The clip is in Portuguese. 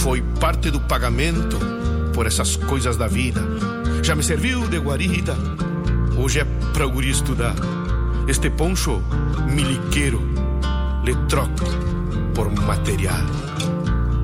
Foi parte do pagamento por essas coisas da vida. Já me serviu de guarida, hoje é pra o guri estudar. Este poncho miliqueiro lhe troco por material.